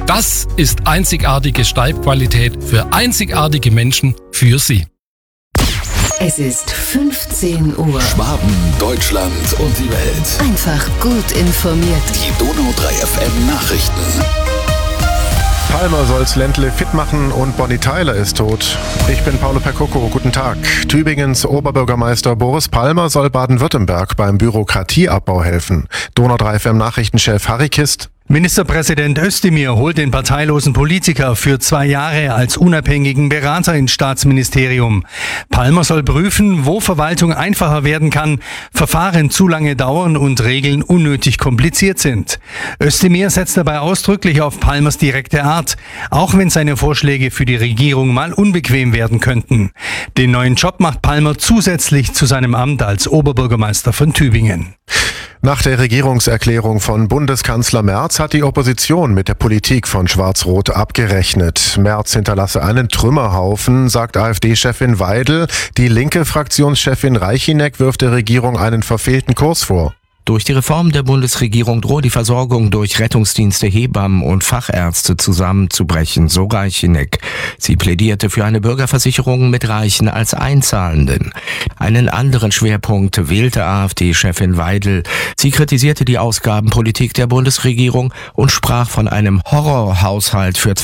Das ist einzigartige Schreibqualität für einzigartige Menschen für Sie. Es ist 15 Uhr. Schwaben, Deutschland und die Welt. Einfach gut informiert. Die Donau 3 FM Nachrichten. Palmer soll's Ländle fit machen und Bonnie Tyler ist tot. Ich bin Paolo Percoco, guten Tag. Tübingens Oberbürgermeister Boris Palmer soll Baden-Württemberg beim Bürokratieabbau helfen. Donau 3 FM Nachrichtenchef Harry Kist. Ministerpräsident Özdemir holt den parteilosen Politiker für 2 Jahre als unabhängigen Berater ins Staatsministerium. Palmer soll prüfen, wo Verwaltung einfacher werden kann, Verfahren zu lange dauern und Regeln unnötig kompliziert sind. Özdemir setzt dabei ausdrücklich auf Palmers direkte Art, auch wenn seine Vorschläge für die Regierung mal unbequem werden könnten. Den neuen Job macht Palmer zusätzlich zu seinem Amt als Oberbürgermeister von Tübingen. Nach der Regierungserklärung von Bundeskanzler Merz hat die Opposition mit der Politik von Schwarz-Rot abgerechnet. Merz hinterlasse einen Trümmerhaufen, sagt AfD-Chefin Weidel. Die linke Fraktionschefin Reichineck wirft der Regierung einen verfehlten Kurs vor. Durch die Reform der Bundesregierung droht die Versorgung durch Rettungsdienste, Hebammen und Fachärzte zusammenzubrechen, so Reichineck. Sie plädierte für eine Bürgerversicherung mit Reichen als Einzahlenden. Einen anderen Schwerpunkt wählte AfD-Chefin Weidel. Sie kritisierte die Ausgabenpolitik der Bundesregierung und sprach von einem Horrorhaushalt für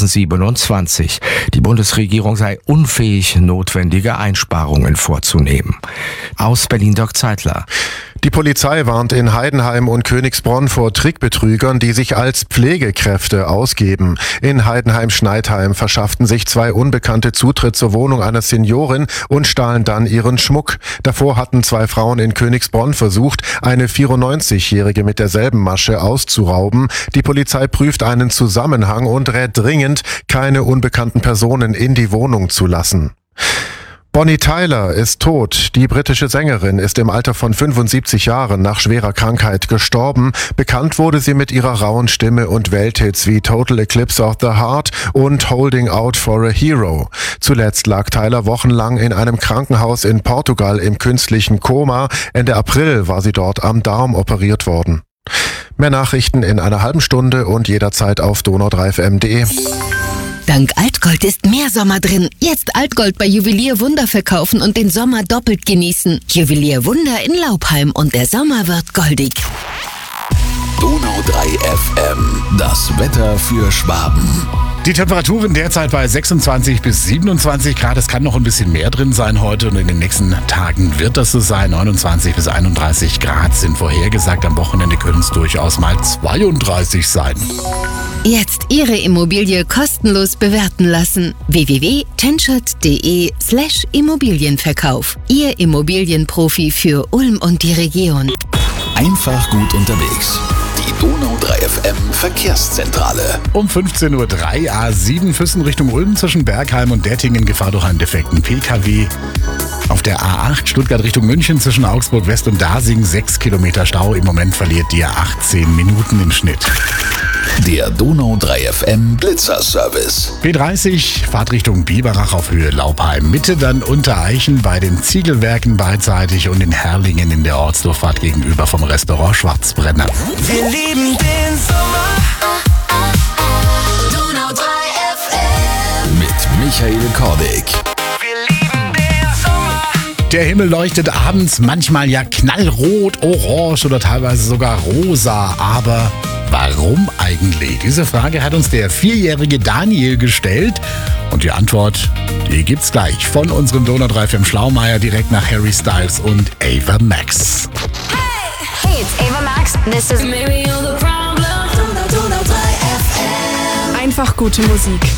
2027. Die Bundesregierung sei unfähig, notwendige Einsparungen vorzunehmen. Aus Berlin Dirk Zeitler. Die Polizei warnt in Heidenheim und Königsbronn vor Trickbetrügern, die sich als Pflegekräfte ausgeben. In Heidenheim-Schneidheim verschafften sich 2 Unbekannte Zutritt zur Wohnung einer Seniorin und stahlen dann ihren Schmuck. Davor hatten 2 Frauen in Königsbronn versucht, eine 94-Jährige mit derselben Masche auszurauben. Die Polizei prüft einen Zusammenhang und rät dringend, keine unbekannten Personen in die Wohnung zu lassen. Bonnie Tyler ist tot. Die britische Sängerin ist im Alter von 75 Jahren nach schwerer Krankheit gestorben. Bekannt wurde sie mit ihrer rauen Stimme und Welthits wie Total Eclipse of the Heart und Holding Out for a Hero. Zuletzt lag Tyler wochenlang in einem Krankenhaus in Portugal im künstlichen Koma. Ende April war sie dort am Darm operiert worden. Mehr Nachrichten in einer halben Stunde und jederzeit auf donau3fm.de. Dank Altgold ist mehr Sommer drin. Jetzt Altgold bei Juwelier Wunder verkaufen und den Sommer doppelt genießen. Juwelier Wunder in Laubheim und der Sommer wird goldig. Donau 3 FM. Das Wetter für Schwaben. Die Temperaturen derzeit bei 26 bis 27 Grad. Es kann noch ein bisschen mehr drin sein heute und in den nächsten Tagen wird das so sein. 29 bis 31 Grad sind vorhergesagt. Am Wochenende können es durchaus mal 32 sein. Jetzt Ihre Immobilie kostenlos bewerten lassen. www.tenschert.de/Immobilienverkauf. Ihr Immobilienprofi für Ulm und die Region. Einfach gut unterwegs. Die Donau 3 FM Verkehrszentrale. Um 15.03 Uhr A7 Füssen Richtung Ulm zwischen Bergheim und Dettingen. Gefahr durch einen defekten PKW. Auf der A8 Stuttgart Richtung München zwischen Augsburg West und Dasing 6 Kilometer Stau. Im Moment verliert die 18 Minuten im Schnitt. Der Donau 3 FM Blitzerservice. B30 Fahrtrichtung Biberach auf Höhe Laubheim. Mitte dann Untereichen bei den Ziegelwerken beidseitig und in Herrlingen in der Ortsdurchfahrt gegenüber vom Restaurant Schwarzbrenner. Wir lieben den Sommer. Donau 3 FM. Mit Michael Kordig. Wir lieben den Sommer. Der Himmel leuchtet abends manchmal ja knallrot, orange oder teilweise sogar rosa. Aber warum eigentlich? Diese Frage hat uns der 4-jährige Daniel gestellt. Und die Antwort, die gibt's gleich von unserem Donau 3 FM Schlaumeier direkt nach Harry Styles und Ava Max. Hey, it's Ava Max. This is Maybe you're the problem. Donau 3 FM. Einfach gute Musik.